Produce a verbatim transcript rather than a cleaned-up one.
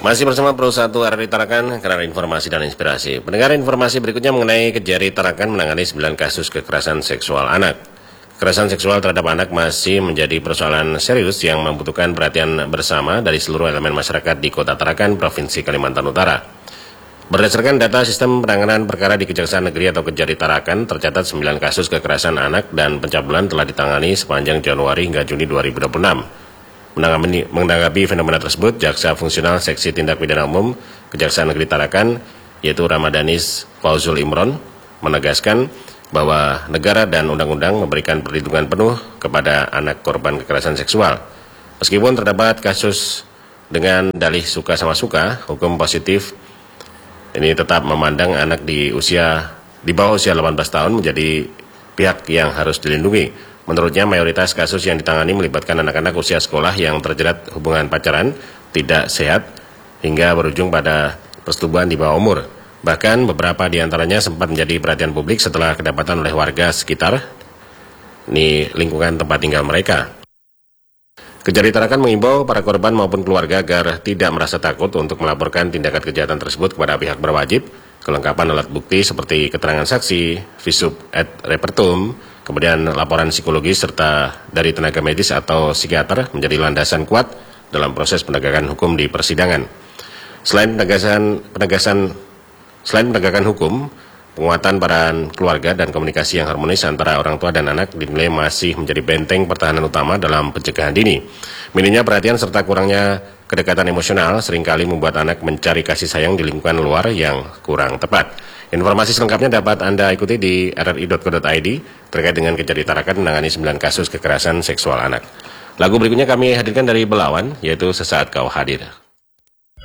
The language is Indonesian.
Masih bersama Pro satu R R I Tarakan, karena informasi dan inspirasi. Pendengar, informasi berikutnya mengenai Kejari Tarakan menangani sembilan kasus kekerasan seksual anak. Kekerasan seksual terhadap anak masih menjadi persoalan serius yang membutuhkan perhatian bersama dari seluruh elemen masyarakat di Kota Tarakan, Provinsi Kalimantan Utara. Berdasarkan data sistem penanganan perkara di Kejaksaan Negeri atau Kejari Tarakan, tercatat sembilan kasus kekerasan anak dan pencabulan telah ditangani sepanjang Januari hingga Juni dua ribu dua puluh enam. Menanggapi fenomena tersebut, Jaksa Fungsional Seksi Tindak Pidana Umum Kejaksaan Negeri Tarakan, yaitu Ramadanis Fauzul Imron, menegaskan bahwa negara dan undang-undang memberikan perlindungan penuh kepada anak korban kekerasan seksual. Meskipun terdapat kasus dengan dalih suka sama suka, hukum positif ini tetap memandang anak di usia di bawah usia delapan belas tahun menjadi pihak yang harus dilindungi. Menurutnya, mayoritas kasus yang ditangani melibatkan anak-anak usia sekolah yang terjerat hubungan pacaran tidak sehat hingga berujung pada persetubuhan di bawah umur. Bahkan beberapa di antaranya sempat menjadi perhatian publik setelah kedapatan oleh warga sekitar di lingkungan tempat tinggal mereka. Kejari Tarakan mengimbau para korban maupun keluarga agar tidak merasa takut untuk melaporkan tindakan kejahatan tersebut kepada pihak berwajib. Kelengkapan alat bukti seperti keterangan saksi, visum et repertum, kemudian laporan psikologis serta dari tenaga medis atau psikiater menjadi landasan kuat dalam proses penegakan hukum di persidangan. Selain penegasan penegasan selain penegakan hukum, penguatan peran keluarga dan komunikasi yang harmonis antara orang tua dan anak dinilai masih menjadi benteng pertahanan utama dalam pencegahan dini. Minimnya perhatian serta kurangnya kedekatan emosional seringkali membuat anak mencari kasih sayang di lingkungan luar yang kurang tepat. Informasi selengkapnya dapat Anda ikuti di r r i dot co dot i d terkait dengan Kejari Tarakan menangani sembilan kasus kekerasan seksual anak. Lagu berikutnya kami hadirkan dari Belawan, yaitu Sesaat Kau Hadir.